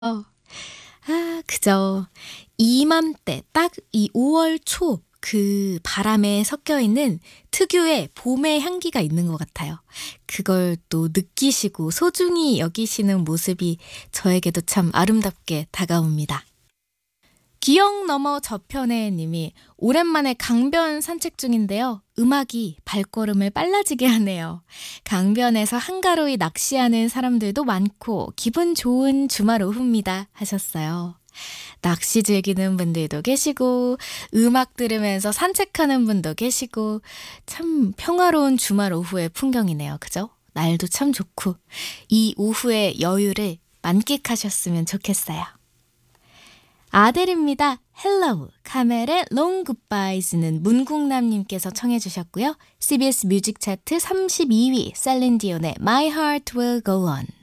그죠. 이맘때 딱 이 5월 초 그 바람에 섞여 있는 특유의 봄의 향기가 있는 것 같아요. 그걸 또 느끼시고 소중히 여기시는 모습이 저에게도 참 아름답게 다가옵니다. 기억 너머 저편의 님이 오랜만에 강변 산책 중인데요. 음악이 발걸음을 빨라지게 하네요. 강변에서 한가로이 낚시하는 사람들도 많고 기분 좋은 주말 오후입니다 하셨어요. 낚시 즐기는 분들도 계시고 음악 들으면서 산책하는 분도 계시고 참 평화로운 주말 오후의 풍경이네요. 그죠? 날도 참 좋고 이 오후의 여유를 만끽하셨으면 좋겠어요. 아델입니다. Hello, 카멜의 Long Goodbyes는 문국남님께서 청해 주셨고요. CBS 뮤직 차트 32위 셀린 디온의 My Heart Will Go On.